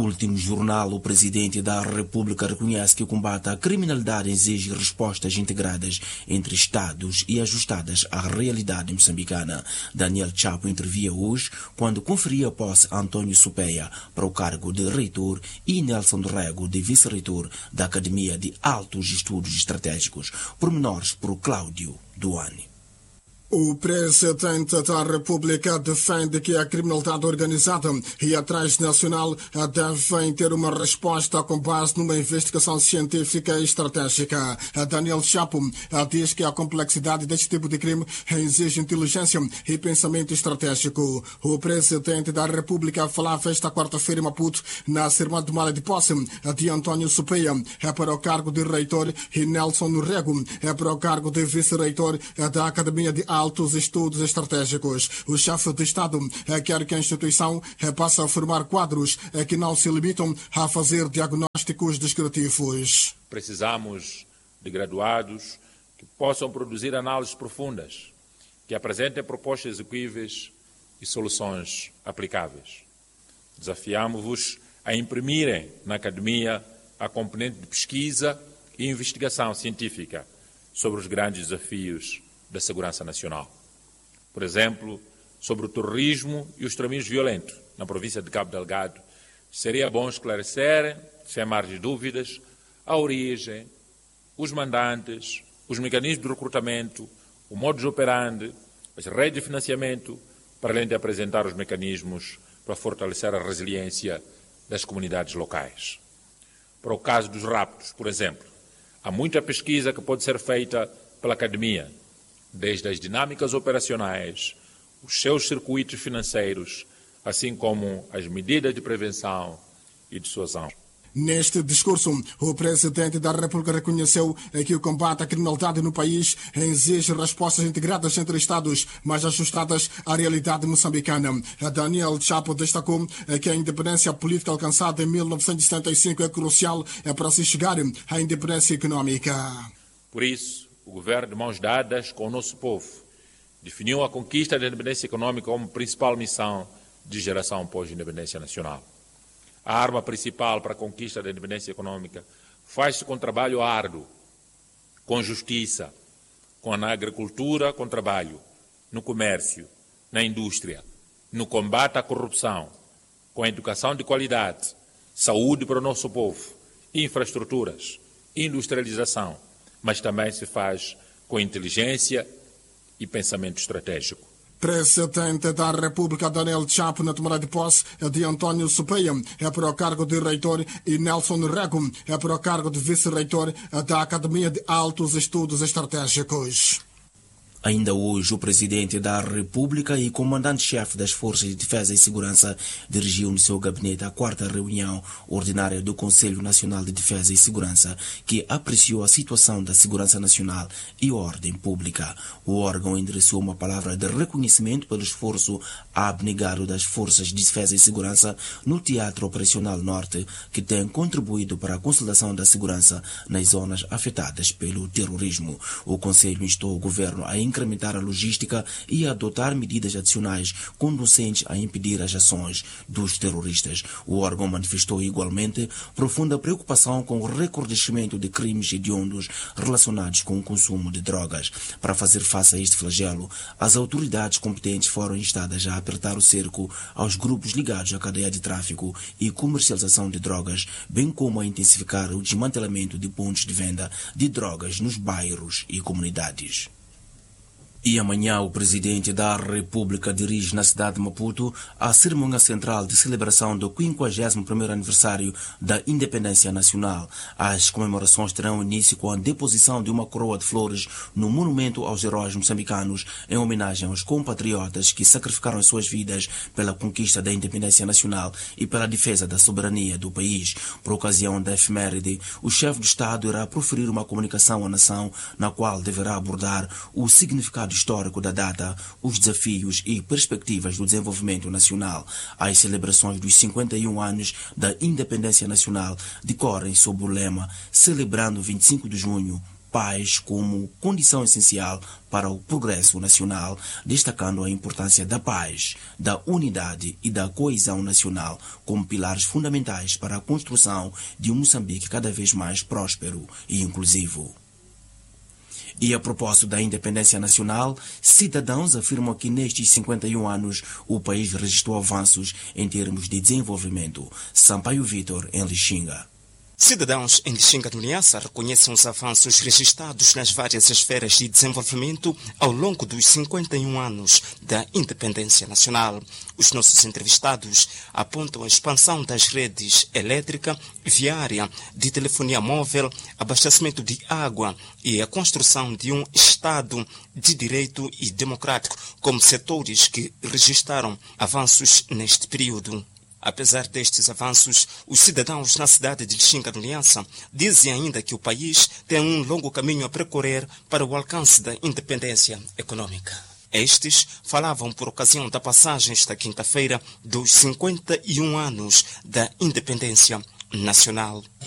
último jornal, o presidente da República reconhece que o combate à criminalidade exige respostas integradas entre Estados e ajustadas à realidade moçambicana. Daniel Chapo intervia hoje quando conferia posse a António Supeia para o cargo de reitor e Nelson Dorrego de vice-reitor da Academia de Altos Estudos Estratégicos. Pormenores por Cláudio Duane. O presidente da República defende que a criminalidade organizada e a transnacional devem ter uma resposta com base numa investigação científica e estratégica. Daniel Chapo diz que a complexidade deste tipo de crime exige inteligência e pensamento estratégico. O presidente da República falava esta quarta-feira em Maputo na cerimônia de tomada de posse de António Supeia para o cargo de reitor e Nelson Dorrego para o cargo de vice-reitor da Academia de Altos Estudos Estratégicos. O chefe de Estado quer que a instituição passe a formar quadros que não se limitam a fazer diagnósticos descritivos. Precisamos de graduados que possam produzir análises profundas, que apresentem propostas execuíveis e soluções aplicáveis. Desafiamos-vos a imprimirem na academia a componente de pesquisa e investigação científica sobre os grandes desafios da segurança nacional. Por exemplo, sobre o terrorismo e o extremismo violento na província de Cabo Delgado, seria bom esclarecer, sem margem de dúvidas, a origem, os mandantes, os mecanismos de recrutamento, o modus operandi, as redes de financiamento, para além de apresentar os mecanismos para fortalecer a resiliência das comunidades locais. Para o caso dos raptos, por exemplo, há muita pesquisa que pode ser feita pela academia, desde as dinâmicas operacionais, os seus circuitos financeiros, assim como as medidas de prevenção e dissuasão. Neste discurso, o presidente da República reconheceu que o combate à criminalidade no país exige respostas integradas entre Estados, mas ajustadas à realidade moçambicana. Daniel Chapo destacou que a independência política alcançada em 1975 é crucial para se chegar à independência econômica. Por isso, o governo, de mãos dadas com o nosso povo, definiu a conquista da independência econômica como principal missão de geração pós-independência nacional. A arma principal para a conquista da independência econômica faz-se com trabalho árduo, com justiça, na agricultura com trabalho, no comércio, na indústria, no combate à corrupção, com a educação de qualidade, saúde para o nosso povo, infraestruturas, industrialização, mas também se faz com inteligência e pensamento estratégico. Presidente da República Daniel Chapo na tomada de posse de António Supeia para o cargo de reitor e Nelson Dorrego para o cargo de vice-reitor da Academia de Altos Estudos Estratégicos. Ainda hoje, o presidente da República e comandante-chefe das Forças de Defesa e Segurança dirigiu no seu gabinete a quarta reunião ordinária do Conselho Nacional de Defesa e Segurança, que apreciou a situação da segurança nacional e ordem pública. O órgão endereçou uma palavra de reconhecimento pelo esforço abnegado das Forças de Defesa e Segurança no Teatro Operacional Norte, que tem contribuído para a consolidação da segurança nas zonas afetadas pelo terrorismo. O Conselho instou o governo a incrementar a logística e a adotar medidas adicionais conducentes a impedir as ações dos terroristas. O órgão manifestou igualmente profunda preocupação com o recrudescimento de crimes hediondos relacionados com o consumo de drogas. Para fazer face a este flagelo, as autoridades competentes foram instadas a apertar o cerco aos grupos ligados à cadeia de tráfico e comercialização de drogas, bem como a intensificar o desmantelamento de pontos de venda de drogas nos bairros e comunidades. E amanhã o presidente da República dirige na cidade de Maputo a cerimônia central de celebração do 51º aniversário da Independência Nacional. As comemorações terão início com a deposição de uma coroa de flores no monumento aos heróis moçambicanos em homenagem aos compatriotas que sacrificaram as suas vidas pela conquista da independência nacional e pela defesa da soberania do país. Por ocasião da efeméride, o chefe do Estado irá proferir uma comunicação à nação na qual deverá abordar o significado histórico da data, os desafios e perspectivas do desenvolvimento nacional. As celebrações dos 51 anos da independência nacional decorrem sob o lema Celebrando 25 de junho, paz como condição essencial para o progresso nacional, destacando a importância da paz, da unidade e da coesão nacional como pilares fundamentais para a construção de um Moçambique cada vez mais próspero e inclusivo. E a propósito da independência nacional, cidadãos afirmam que nestes 51 anos o país registrou avanços em termos de desenvolvimento. Sampaio Vitor, em Lixinga. Cidadãos em Lixinga do Niassa reconhecem os avanços registrados nas várias esferas de desenvolvimento ao longo dos 51 anos da independência nacional. Os nossos entrevistados apontam a expansão das redes elétrica, viária, de telefonia móvel, abastecimento de água e a construção de um Estado de direito e democrático como setores que registraram avanços neste período. Apesar destes avanços, os cidadãos na cidade de Lixinga do Niassa dizem ainda que o país tem um longo caminho a percorrer para o alcance da independência econômica. Estes falavam por ocasião da passagem esta quinta-feira dos 51 anos da independência nacional.